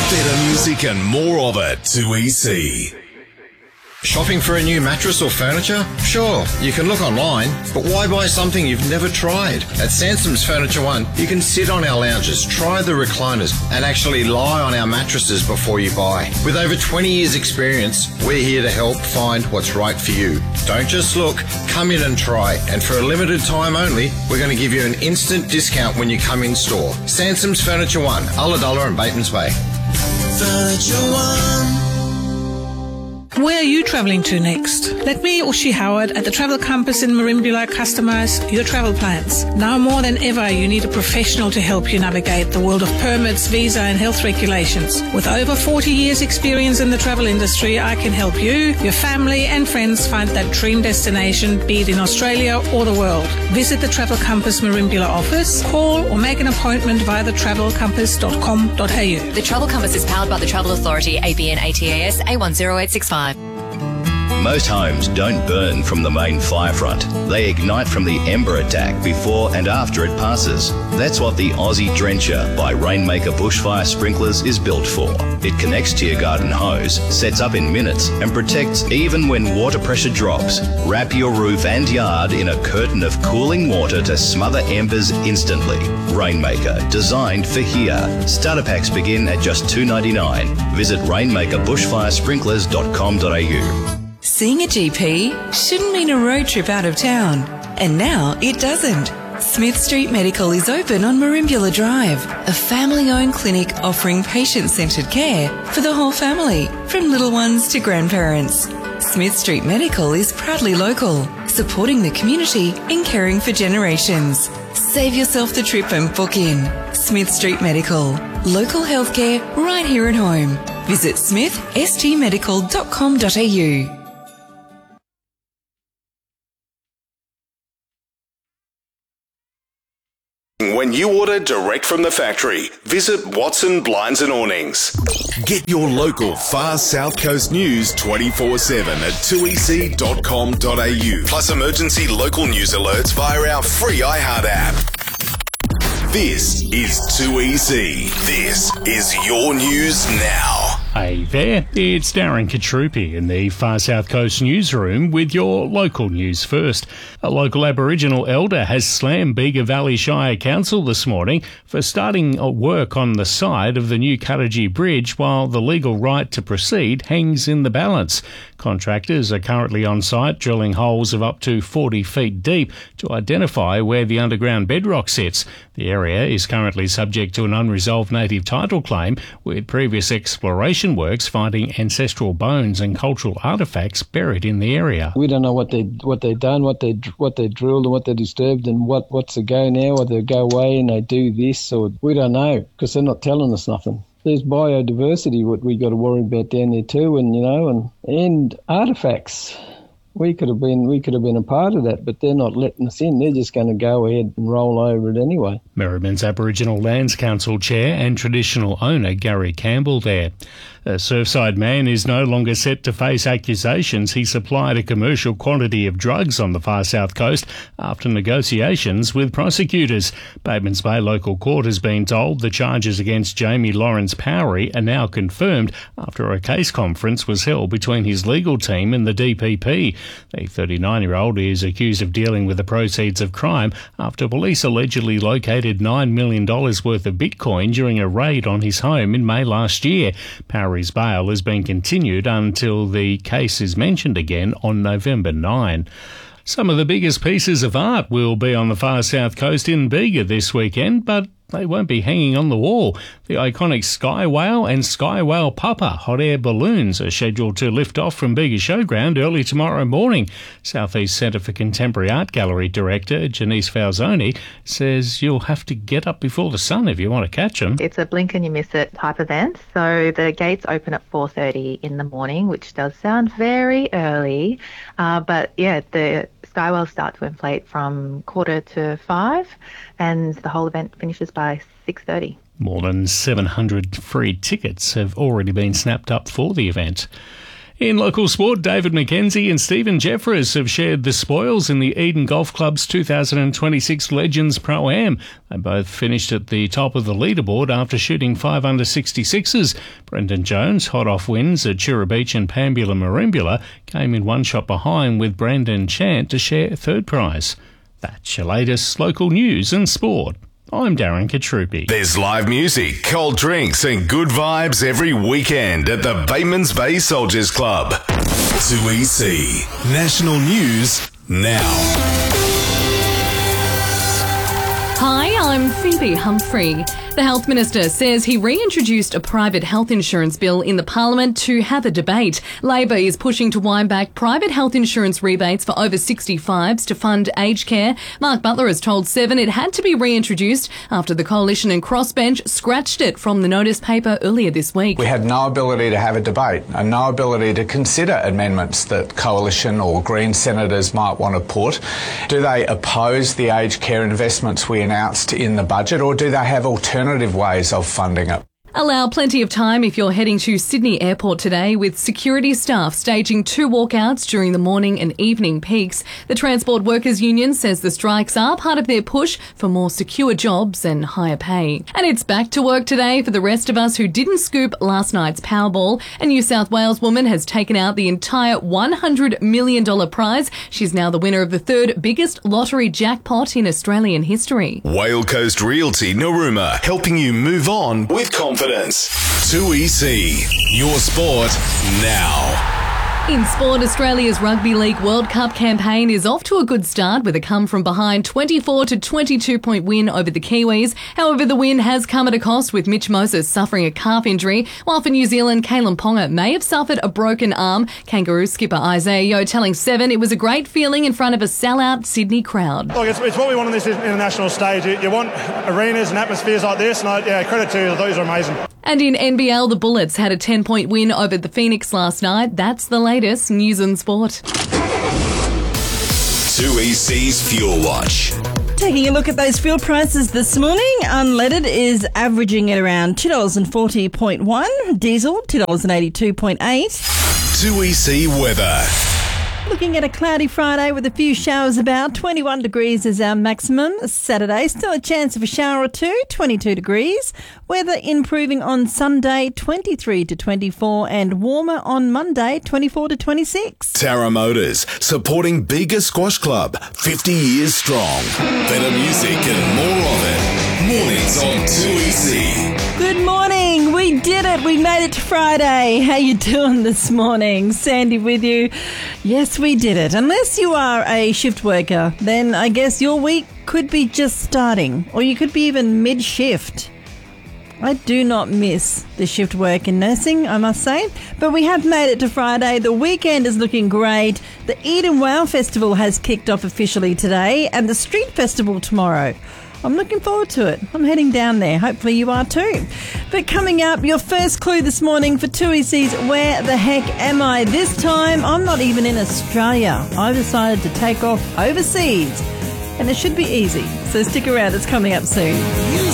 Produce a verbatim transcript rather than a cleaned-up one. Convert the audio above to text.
Better music and more of it. two E C. Shopping for a new mattress or furniture? Sure, you can look online, but why buy something you've never tried? At Sansom's Furniture One, you can sit on our lounges, try the recliners, and actually lie on our mattresses before you buy. With over twenty years experience, we're here to help find what's right for you. Don't just look, come in and try. And for a limited time only, we're going to give you an instant discount when you come in store. Sansom's Furniture One, Ulladulla and Batemans Bay. Furniture One. Where are you travelling to next? Let me, Ushi Howard, at the Travel Compass in Merimbula customise your travel plans. Now more than ever, you need a professional to help you navigate the world of permits, visa and health regulations. With over forty years experience in the travel industry, I can help you, your family and friends find that dream destination, be it in Australia or the world. Visit the Travel Compass Merimbula office, call or make an appointment via the travel compass dot com dot a u. The Travel Compass is powered by the Travel Authority, A B N A T A S A one zero eight six five. Most homes don't burn from the main fire front. They ignite from the ember attack before and after it passes. That's what the Aussie Drencher by Rainmaker Bushfire Sprinklers is built for. It connects to your garden hose, sets up in minutes, and protects even when water pressure drops. Wrap your roof and yard in a curtain of cooling water to smother embers instantly. Rainmaker, designed for here. Starter packs begin at just two dollars ninety-nine. Visit rainmaker bushfire sprinklers dot com dot a u. Seeing a G P shouldn't mean a road trip out of town. And now it doesn't. Smith Street Medical is open on Merimbula Drive, a family-owned clinic offering patient-centred care for the whole family, from little ones to grandparents. Smith Street Medical is proudly local, supporting the community and caring for generations. Save yourself the trip and book in. Smith Street Medical. Local healthcare right here at home. Visit smith s t medical dot com dot a u. When you order direct from the factory, visit Watson Blinds and Awnings. Get your local Far South Coast news twenty-four seven at two e c dot com dot a u. Plus emergency local news alerts via our free iHeart app. This is two E C. This is your news now. Hey there, it's Darren Katrupi in the Far South Coast newsroom with your local news first. A local Aboriginal elder has slammed Bega Valley Shire Council this morning for starting work on the side of the new Cuttagee Bridge while the legal right to proceed hangs in the balance. Contractors are currently on site drilling holes of up to forty feet deep to identify where the underground bedrock sits. The area is currently subject to an unresolved native title claim, with previous exploration works finding ancestral bones and cultural artefacts buried in the area. We don't know what they what they done, what they what they drilled, and what they disturbed, and what what's the go now, or they go away and they do this, or we don't know because they're not telling us nothing. There's biodiversity what we got to worry about down there too, and you know, and and artefacts. We could have been we could have been a part of that, but they're not letting us in. They're just going to go ahead and roll over it anyway. Merriman's Aboriginal Lands Council Chair and traditional owner Gary Campbell there. A Surfside man is no longer set to face accusations he supplied a commercial quantity of drugs on the far south coast after negotiations with prosecutors. Batemans Bay Local Court has been told the charges against Jamie Lawrence Powery are now confirmed after a case conference was held between his legal team and the D P P. The thirty-nine-year-old is accused of dealing with the proceeds of crime after police allegedly located nine million dollars worth of Bitcoin during a raid on his home in May last year. Powery's bail has been continued until the case is mentioned again on November ninth. Some of the biggest pieces of art will be on the far south coast in Bega this weekend, but they won't be hanging on the wall. The iconic Sky Whale and Sky Whale Papa hot air balloons are scheduled to lift off from Bega Showground early tomorrow morning. Southeast Centre for Contemporary Art Gallery Director Janice Falzoni says you'll have to get up before the sun if you want to catch them. It's a blink and you miss it type event. So the gates open at four thirty in the morning, which does sound very early. Uh, but yeah, the Sky Whales start to inflate from quarter to five and the whole event finishes by six thirty. More than seven hundred free tickets have already been snapped up for the event. In local sport, David McKenzie and Stephen Jeffers have shared the spoils in the Eden Golf Club's two thousand twenty-six Legends Pro-Am. They both finished at the top of the leaderboard after shooting five under sixty-sixes. Brendan Jones, hot off wins at Chura Beach and Pambula Merimbula, came in one shot behind with Brandon Chant to share third prize. That's your latest local news and sport. I'm Darren Katrupi. There's live music, cold drinks and good vibes every weekend at the Batemans Bay Soldiers Club. two E C National News now. Hi, I'm Phoebe Humphrey. The Health Minister says he reintroduced a private health insurance bill in the Parliament to have a debate. Labor is pushing to wind back private health insurance rebates for over sixty-fives to fund aged care. Mark Butler has told Seven it had to be reintroduced after the Coalition and Crossbench scratched it from the notice paper earlier this week. We had no ability to have a debate and no ability to consider amendments that Coalition or Green senators might want to put. Do they oppose the aged care investments we announced in the budget, or do they have alternatives? Alternative ways of funding it? Allow plenty of time if you're heading to Sydney Airport today, with security staff staging two walkouts during the morning and evening peaks. The Transport Workers Union says the strikes are part of their push for more secure jobs and higher pay. And it's back to work today for the rest of us who didn't scoop last night's Powerball. A New South Wales woman has taken out the entire one hundred million dollars prize. She's now the winner of the third biggest lottery jackpot in Australian history. Whale Coast Realty Narooma, helping you move on with confidence. two E C, your sport now. In sport, Australia's Rugby League World Cup campaign is off to a good start with a come-from-behind twenty-four to twenty-two point win over the Kiwis. However, the win has come at a cost, with Mitch Moses suffering a calf injury, while for New Zealand, Kalen Ponga may have suffered a broken arm. Kangaroo skipper Isaiah Yeo telling Seven it was a great feeling in front of a sellout Sydney crowd. Look, it's, it's what we want on this international stage. You, you want arenas and atmospheres like this, and I, yeah, credit to you. Those are amazing. And in N B L, the Bullets had a ten-point win over the Phoenix last night. That's the latest news and sport. two E C's Fuel Watch. Taking a look at those fuel prices this morning, unleaded is averaging at around two dollars forty point one, diesel two dollars eighty-two point eight. two E C weather. Looking at a cloudy Friday with a few showers about. twenty-one degrees is our maximum. Saturday, still a chance of a shower or two, twenty-two degrees. Weather improving on Sunday, twenty-three to twenty-four, and warmer on Monday, twenty-four to twenty-six. Tara Motors, supporting Bega Squash Club, fifty years strong. Better music and more of it. Mornings on two E C. Good morning. We did it. We made it to Friday. How you doing this morning? Sandy with you. Yes, we did it. Unless you are a shift worker, then I guess your week could be just starting, or you could be even mid-shift. I do not miss the shift work in nursing, I must say. But we have made it to Friday. The weekend is looking great. The Eden Wow Festival has kicked off officially today, and the Street Festival tomorrow. I'm looking forward to it. I'm heading down there. Hopefully you are too. But coming up, your first clue this morning for two E C's Where the Heck Am I? This time, I'm not even in Australia. I've decided to take off overseas. And it should be easy. So stick around. It's coming up soon.